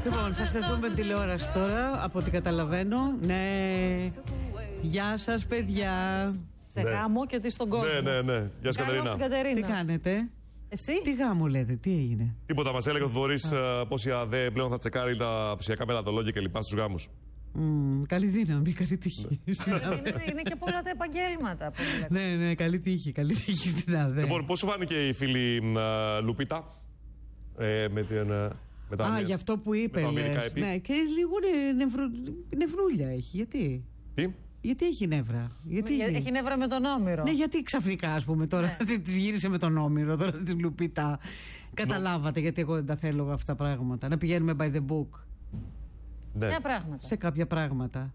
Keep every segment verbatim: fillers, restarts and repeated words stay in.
Λοιπόν, θα σταθούμε τηλεόραση τώρα, από ό,τι καταλαβαίνω. Ναι. Γεια σας, παιδιά. Σε ναι. γάμο και τι στον κόσμο. Ναι, ναι, ναι. Γεια σας, Κατερίνα. Κατερίνα. Τι κάνετε? Εσύ. Τι γάμο λέτε, τι έγινε? Τίποτα, μας έλεγε ο Θοδωρής πως η ΑΔΕ πλέον θα τσεκάρει τα ψηφιακά πελατολόγια κλπ. Στους γάμους. Mm, καλή δύναμη, καλή τύχη. είναι, είναι και πολλά τα επαγγέλματα. Ναι, ναι, καλή τύχη, καλή τύχη στην ΑΔΕ. Λοιπόν, πώς σου φάνηκε η φίλη uh, Λουπίτα ε, με την. Uh, με τα, Α, για αυτό που είπε. Ναι, και λίγο νευρου, νευρούλια έχει. Γιατί? Τι? Γιατί έχει νεύρα? Γιατί... Έχει νεύρα με τον Όμηρο. Ναι, γιατί ξαφνικά, ας πούμε, τώρα ναι. Τη γύρισε με τον Όμηρο, τώρα τη Λουπίτα. Καταλάβατε γιατί εγώ δεν τα θέλω αυτά τα πράγματα. Να πηγαίνουμε by the book. Ναι. Ποια πράγματα? Σε κάποια πράγματα.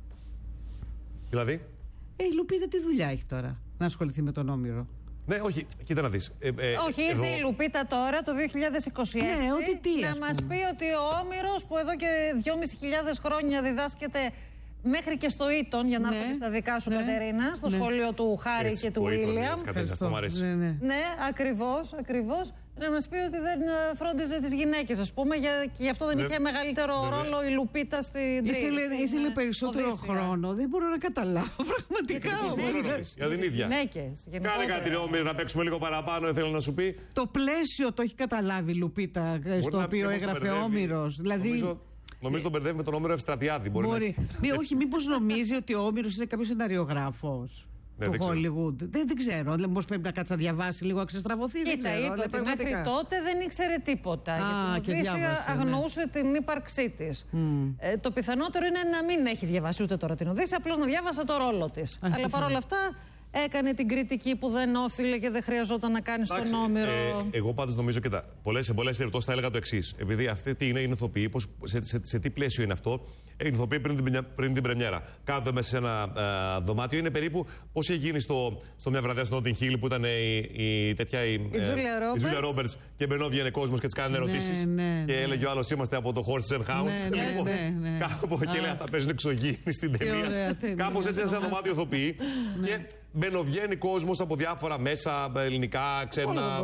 Δηλαδή? Ε, η Λουπίτα τι δουλειά έχει τώρα να ασχοληθεί με τον Όμηρο? Ναι, όχι, κοίτα να δεις. Ε, ε, όχι, ήρθε εδώ... η Λουπίτα τώρα το δύο χιλιάδες είκοσι έξι ναι, ότι τι, να μας πει ότι ο Όμηρος που εδώ και δυόμισι χιλιάδες χρόνια διδάσκεται μέχρι και στο Ήτον, για να ναι, έρθει στα δικά σου, ναι, Κατερίνα, στο ναι. σχολείο του Χάρη και του Βίλιαμ. Ναι, ναι. ναι, ακριβώς, ακριβώς. Να μας πει ότι δεν φρόντιζε τις γυναίκες, ας πούμε, για, και γι' αυτό δεν ναι. είχε μεγαλύτερο ναι, ρόλο η Λουπίτα στην τρίτη. Ήθελε, ήθελε περισσότερο Οδύσσια. χρόνο. Δεν μπορώ να καταλάβω πραγματικά. Για την ίδια. Κάνε κάτι, ρε Όμηρε, να παίξουμε λίγο παραπάνω, ήθελα να σου πει. Το πλαίσιο το έχει καταλάβει η Λουπίτα, στο οποίο έγραφε ο Όμηρος. Δηλαδή. Νομίζω τον μπερδεύει με τον Όμηρο Ευστρατιάδη. Μπορεί. μπορεί. Να... Μη, όχι, μήπως νομίζει ότι ο Όμηρος είναι κάποιος σεναριογράφος ναι, του Hollywood. Δεν, δεν ξέρω. Δηλαδή, μήπως πρέπει να κάτσει να διαβάσει λίγο, να ξεστραβωθεί. Κοίτα, δεν ξέρω. Είπε ότι μέχρι τότε δεν ήξερε τίποτα. Α, γιατί η Οδύσσια αγνοούσε ναι. την ύπαρξή της. Mm. Ε, το πιθανότερο είναι να μην έχει διαβάσει ούτε τώρα την Οδύσσια, απλώς να διάβασε το ρόλο της. Αλλά παρόλα αυτά. Έκανε την κριτική που δεν όφιλε και δεν χρειαζόταν να κάνει στον Όμηρο. Ε, εγώ πάντως νομίζω και τα. Πολλές, σε πολλές περιπτώσεις θα έλεγα το εξής. Επειδή αυτή τι είναι, είναι ηθοποιοί, πώς, σε, σε, σε, σε τι πλαίσιο είναι αυτό. Είναι ηθοποιοί πριν την, πριν την πρεμιέρα. Κάθονται μέσα σε ένα α, δωμάτιο. Είναι περίπου πώς είχε γίνει στο, στο μια βραδιά στο Νότιν Χιλ που ήταν η, η, τέτοια, η, η Τζούλια Ρόμπερτς και μπαινόβγαινε κόσμος και τις κάνανε ερωτήσεις. Ναι, ναι, και ναι. έλεγε ο άλλος είμαστε από το Horses and Hounds. Ναι, ναι, ναι, ναι. Κάπου εκεί λέει θα παίζουν εξωγήινοι στην ταινία. Κάπως έτσι σε ένα δωμάτιο ηθοποιοί. Μπαινοβγαίνει κόσμος από διάφορα μέσα, ελληνικά, ξένα,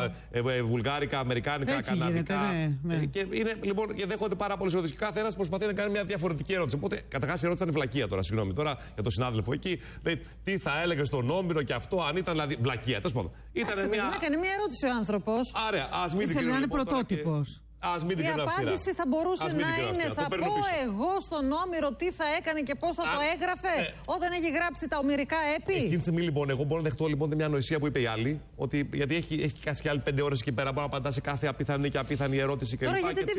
ε, βουλγάρικα, αμερικάνικα, έτσι καναδικά. Γίνεται, ναι, ναι. Και, είναι, λοιπόν, και δέχονται πάρα πολλές ερωτήσεις. Και κάθε ένας προσπαθεί να κάνει μια διαφορετική ερώτηση. Οπότε, καταρχάς η ερώτηση ήταν βλακεία τώρα. Συγγνώμη τώρα για τον συνάδελφο εκεί. Λέει, τι θα έλεγε στον Όμηρο και αυτό, αν ήταν δηλαδή. Βλακεία, τέλος πάντων. Ήταν μια. Έκανε μια ερώτηση ο άνθρωπος. Άρα, ας μην την ήθελε να είναι πρωτότυπος. Ας μην την η απάντηση θα μπορούσε να είναι θα πω εγώ στον Όμηρο τι θα έκανε και πώς θα Α, το έγραφε ε, όταν έχει γράψει τα ομηρικά έπι. Εκείνη τη στιγμή λοιπόν, εγώ μπορώ να δεχτώ λοιπόν μια ανοησία που είπε η άλλη, ότι γιατί έχει, έχει κάτσει και άλλη πέντε ώρες εκεί πέρα, μπορεί να απαντά σε κάθε απίθανη και απίθανη ερώτηση και Τώρα λοιπά. γιατί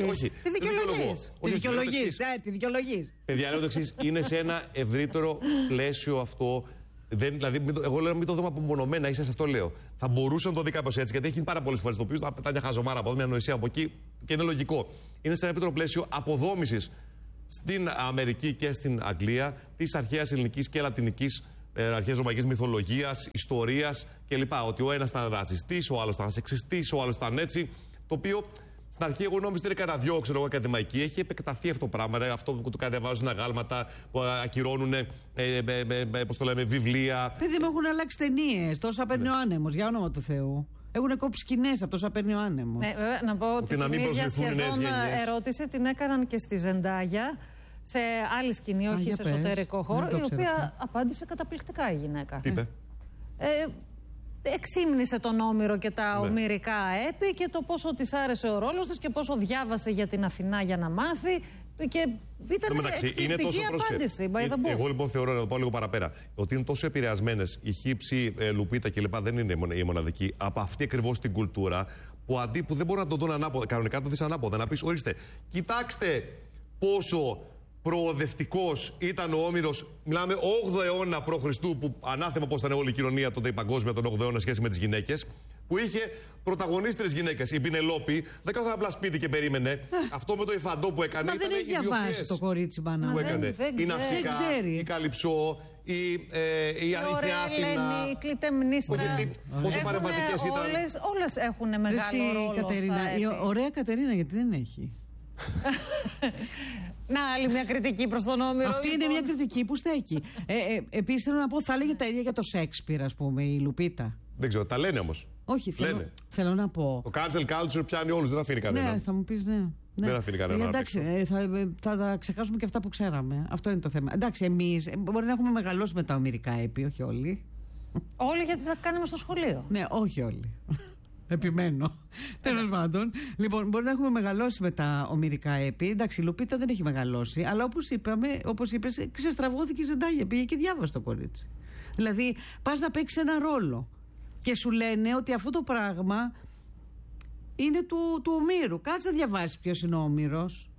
τι δικαιολογείς? Τι δικαιολογείς? Τι δικαιολογείς? Παιδιά, λέω το εξής, είναι σε ένα ευρύτερο πλαίσιο αυτό. Δεν, δηλαδή, μην το, εγώ λέω μην το δούμε απομονωμένα, ίσα σε αυτό λέω. Θα μπορούσε να το δει κάποιος έτσι, γιατί έχει γίνει πάρα πολλές φορές το οποίο θα πετάει μια χαζομάρα από εδώ, μια νοησία από εκεί και είναι λογικό. Είναι σε ένα ευρύτερο πλαίσιο αποδόμησης στην Αμερική και στην Αγγλία της αρχαίας ελληνικής και λατινικής, ε, αρχαίας ρωμαϊκής μυθολογίας, ιστορίας κλπ. Ότι ο ένας ήταν ρατσιστής, ο άλλος ήταν σεξιστής, ο άλλος ήταν έτσι. Το οποίο στην αρχή εγώ νόμιζα ότι είναι κανένα δυο, ξέρω εγώ, ακαδημαϊκή. Έχει επεκταθεί αυτό το πράγμα. Ρε, αυτό που του κατεβάζουν γάλματα, που ακυρώνουν ε, ε, ε, ε, πώς το λέμε, βιβλία. Παιδί μου, έχουν αλλάξει ταινίες. Τόσα παίρνει ναι. ο άνεμος, για όνομα του Θεού. Έχουν κόψει σκηνές από τόσα παίρνει ο άνεμος. Ναι, βέβαια, να πω ότι, ότι την ίδια σχεδόν ερώτηση την έκαναν και στη Ζεντάγια. Σε άλλη σκηνή, Α, όχι σε πες. εσωτερικό χώρο, η οποία αυτό. απάντησε καταπληκτικά η γυναίκα. Τι είπε? Ε, εξήμνησε τον Όμηρο και τα ναι. ομηρικά έπι και το πόσο της άρεσε ο ρόλος της και πόσο διάβασε για την Αθηνά για να μάθει. Και ήταν εκπληκτική απάντηση. Ε, εγώ λοιπόν θεωρώ, να το πάω λίγο παραπέρα, ότι είναι τόσο επηρεασμένες η Χύψη, ε, Λουπίτα κλπ. Δεν είναι η μοναδική από αυτή ακριβώς την κουλτούρα που αντί που δεν μπορούν να το δουν ανάποδα, κανονικά το δεις ανάποδα. Να πεις, ορίστε, κοιτάξτε πόσο προοδευτικός ήταν ο Όμηρος. Μιλάμε όγδοο αιώνα προ Χριστού, που ανάθεμα πώς ήταν όλη η κοινωνία τότε η παγκόσμια τον όγδοο αιώνα σχέση με τις γυναίκες. Που είχε πρωταγωνίστρες γυναίκες. Η Πινελόπη δεν κάθονταν απλά σπίτι και περίμενε. Αυτό με το υφαντό που έκανε. Μα ήταν δεν έχει διαβάσει το κορίτσι μπανά. Που έκανε. Δεν, η Ναυσικά, η Καλυψό, η, ε, η Αθηνά. Η Κλητεμνίστρα. Πόσο παρεμβατικές ήταν. Όλες, όλες έχουν μεγάλο Εσύ, ρόλο. Κατερίνα, η ωραία Κατερίνα, γιατί δεν έχει. Να, άλλη μια κριτική προς τον Όμηρο. Αυτή λοιπόν. είναι μια κριτική που στέκει. ε, ε, Επίσης θέλω να πω, θα έλεγε τα ίδια για το Σέξπιρ, ας πούμε, η Λουπίτα. Δεν ξέρω, τα λένε όμως. Όχι, θέλω, θέλω να πω. Το cancel culture πιάνει όλους, δεν αφήνει κανέναν. Ναι, θα μου πεις ναι. Ναι. Δεν αφήνει κανένα. Ε, εντάξει, ε, θα, θα τα ξεχάσουμε και αυτά που ξέραμε. Αυτό είναι το θέμα. Εντάξει, εμείς μπορεί να έχουμε μεγαλώσει με τα ομηρικά έπι, όχι όλοι. Όλοι γιατί τα κάναμε στο σχολείο. Ναι, όχι όλοι. Επιμένω. Τέλος πάντων. Λοιπόν, μπορεί να έχουμε μεγαλώσει με τα ομηρικά έπι. Εντάξει, η Λουπίτα δεν έχει μεγαλώσει. Αλλά όπως είπαμε, όπως είπες, ξεστραβώθηκε η Ζεντάγια. Πήγε και διάβασε το κορίτσι. Δηλαδή, πας να παίξεις ένα ρόλο. Και σου λένε ότι αυτό το πράγμα είναι του, του Ομήρου. Κάτσε να διαβάσεις ποιος είναι ο Όμηρος.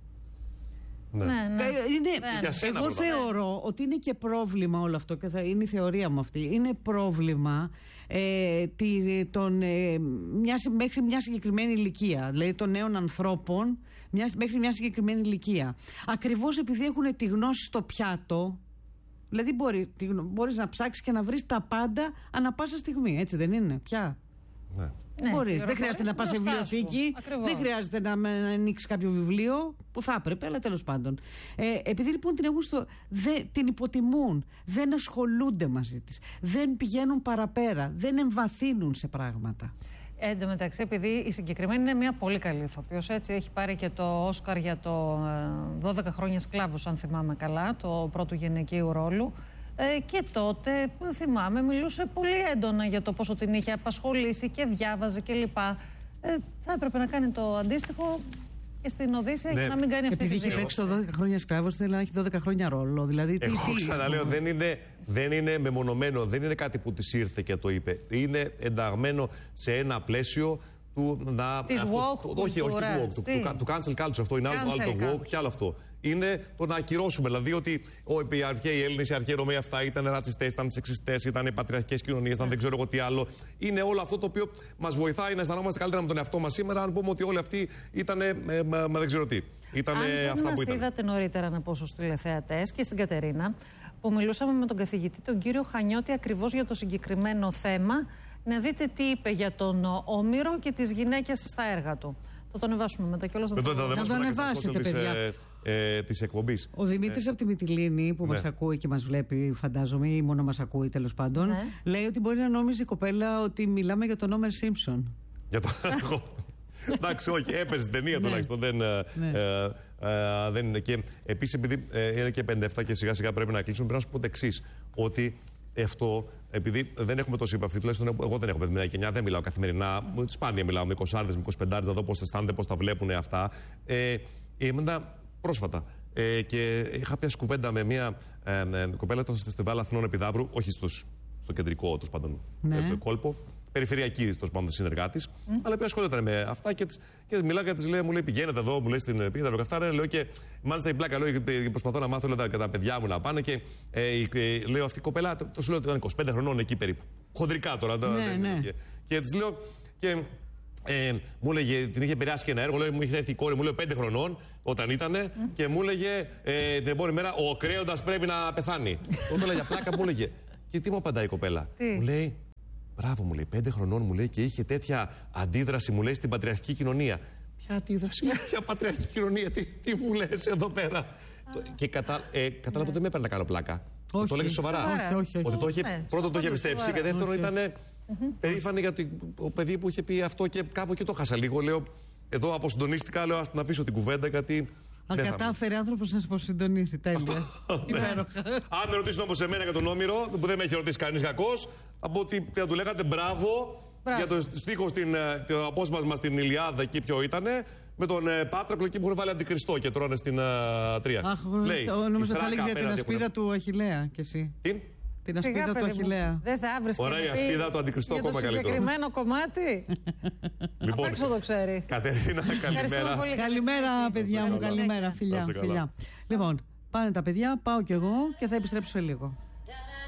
Ναι. Ναι, ναι. Είναι, Για σένα εγώ πρώτα. θεωρώ ότι είναι και πρόβλημα όλο αυτό και θα, είναι η θεωρία μου αυτή. Είναι πρόβλημα ε, τη, τον, ε, μιας, μέχρι μια συγκεκριμένη ηλικία. Δηλαδή των νέων ανθρώπων μιας, μέχρι μια συγκεκριμένη ηλικία. Ακριβώς επειδή έχουν τη γνώση στο πιάτο. Δηλαδή μπορεί, τη, μπορείς να ψάξεις και να βρεις τα πάντα ανά πάσα στιγμή. Έτσι δεν είναι πια? Ναι. Ναι, Μπορείς. Δεν χρειάζεται να πας σε μπροστά σου. βιβλιοθήκη, Ακριβώς. δεν χρειάζεται να, να ανοίξει κάποιο βιβλίο που θα έπρεπε, αλλά τέλος πάντων. Ε, επειδή λοιπόν την έχουν στο. Δε, την υποτιμούν, δεν ασχολούνται μαζί της, δεν πηγαίνουν παραπέρα, δεν εμβαθύνουν σε πράγματα. Εν τω μεταξύ, επειδή η συγκεκριμένη είναι μια πολύ καλή ηθοποιός, έτσι έχει πάρει και το Όσκαρ για το ε, δώδεκα χρόνια σκλάβος, αν θυμάμαι καλά, το πρώτου γυναικείου ρόλου. Ε, και τότε, θυμάμαι, μιλούσε πολύ έντονα για το πόσο την είχε απασχολήσει και διάβαζε κλπ. Ε, θα έπρεπε να κάνει το αντίστοιχο και στην Οδύσσεια Ναι. για να μην κάνει αυτή Επειδή τη είχε δήλωση. παίξει το δώδεκα χρόνια σκλάβος, θέλει να έχει δώδεκα χρόνια ρόλο. Δηλαδή, τι, Εγώ τι, ξαναλέω, δεν είναι, δεν είναι μεμονωμένο, δεν είναι κάτι που της ήρθε και το είπε. Είναι ενταγμένο σε ένα πλαίσιο του να. Της αυτό, woke το, όχι, όχι της κουλτούρας, woke, του, τι? του, του cancel culture. Αυτό είναι άλλο, άλλο το Cancel woke και άλλο αυτό. Είναι το να ακυρώσουμε. Δηλαδή ότι ο, οι αρχαίοι Έλληνες, οι αρχαίοι Ρωμαίοι αυτά ήταν ρατσιστές, ήταν σεξιστές, ήταν πατριαρχικές κοινωνίες, ήταν δεν ξέρω εγώ τι άλλο. Είναι όλο αυτό το οποίο μας βοηθάει να αισθανόμαστε καλύτερα με τον εαυτό μας σήμερα, αν πούμε ότι όλοι αυτοί ήταν. Ε, μα, μα δεν ξέρω τι. Ήταν Αν αυτά δεν που μας ήταν. είδατε νωρίτερα, να πω στους τηλεθεατές και στην Κατερίνα, που μιλούσαμε με τον καθηγητή, τον κύριο Χανιώτη, ακριβώς για το συγκεκριμένο θέμα, να δείτε τι είπε για τον Όμηρο και τις γυναίκες στα έργα του. Θα τον ανεβάσουμε μετά κιόλας. Με το Να το ανεβάσετε, της, παιδιά. ε, ε, της εκπομπής. Ο Δημήτρης από τη Μυτιλήνη που Ναι. μας ακούει και μας βλέπει, φαντάζομαι, ή μόνο μας ακούει τέλος πάντων, Ναι. λέει ότι μπορεί να νόμιζε η κοπέλα ότι μιλάμε για τον Όμερ Σίμψον. Για το. Εντάξει, όχι, έπαιζε στην ταινία τουλάχιστον. Δεν, ε, Ναι. ε, ε, δεν είναι. Και επίσης, επειδή ε, είναι και πενήντα επτά και σιγά σιγά πρέπει να κλείσουμε, πρέπει να σου πω το εξής. Ότι αυτό, επειδή δεν έχουμε τόση επαφή, τουλάχιστον εγώ δεν έχω παιδιά και εννιά, δεν μιλάω καθημερινά. Σπάνια μιλάω με εικοσάριδες, με εικοσιπεντάριδες, να δω πώς αισθάνονται, πώς τα βλέπουν αυτά. Ε, εμένα πρόσφατα. Ε, και είχα πιάσει κουβέντα με μια ε, ε, κοπέλα στο Φεστιβάλ Αθηνών Επιδαύρου, όχι στους, στο κεντρικό τέλος πάντων Ναι. ε, κόλπο. Περιφερειακή, τέλος πάντων, συνεργάτη, mm. αλλά που ασχολιόταν με αυτά και, της, και μιλάω και τη λέει, μου λέει: Πηγαίνετε εδώ, μου λέει στην Επίδαυρο και αυτά. Ναι, λέω και μάλιστα η πλάκα, λέω, και προσπαθώ να μάθω λέω, τα, τα παιδιά μου να πάνε και ε, ε, λέω αυτή η κοπέλα, το σου λέω ότι ήταν είκοσι πέντε χρονών εκεί περίπου. Χοντρικά τώρα. Ναι, ναι, ναι. Και, και τη λέω. Και, ε, μου έλεγε, την είχε επηρεάσει και ένα έργο, λέω, μου είχε έρθει η κόρη μου, λέω πέντε χρονών όταν ήταν mm. και μου έλεγε ε, την επόμενη μέρα: Ο κρέοντας πρέπει να πεθάνει. Όταν έλεγε πλάκα, μου έλεγε. Και τι μου απαντάει η κοπέλα. Τι? Μου λέει. Μπράβο, μου λέει, πέντε χρονών μου λέει και είχε τέτοια αντίδραση, μου λέει, στην πατριαρχική κοινωνία. Ποια αντίδραση, ποια πατριαρχική κοινωνία, τι, τι μου λες εδώ πέρα. Και κατα, ε, κατάλαβα ότι δεν με έπαιρνε να κάνω πλάκα. Όχι. Το έλεγε σοβαρά. Όχι, όχι, όχι. Ότι το είχε, Ναι, πρώτον το είχε σοβαρά. πιστέψει και δεύτερον Όχι. ήταν περήφανη για το παιδί που είχε πει αυτό και κάπου εκεί το χάσα λίγο. Λέω, εδώ αποσυντονίστηκα, λέω, ας την αφήσω την κουβέντα γιατί. Αν δεν θα- κατάφερε άνθρωπος να σε αποσυντονίσει. Τέλεια. Υπέροχα. Αν με ρωτήσουν όμως εμένα για τον Όμηρο, που δεν με έχει ρωτήσει κανείς κακός, από ότι θα του λέγατε μπράβο, Μπράβο. για το στίχο στην, ε, το απόσπασμα στην Ηλιάδα εκεί ποιο ήτανε, με τον ε, Πάτρακλο εκεί που έχουν βάλει αντικριστό και τρώνε στην ε, τρία. Αχ, Λέει, νομίζω η θα θράκα έλεγες για την απέναντι ασπίδα έχουν- του Αχιλλέα κι εσύ. Τι? Την Σιγά, ασπίδα του παιδί μου. Αχιλλέα. Δεν θα έβρισκε. Ωραία, η γιατί ασπίδα του αντικριστό για το ακόμα καλύτερο. συγκεκριμένο κομμάτι. Λοιπόν, Απ' έξω το ξέρει. Κατερίνα, Ευχαριστούμε καλημέρα. πολύ. Καλημέρα, παιδιά μου, καλά. καλημέρα, Να φιλιά, είστε καλά. φιλιά. Λοιπόν, πάνε τα παιδιά, πάω κι εγώ και θα επιστρέψω σε λίγο.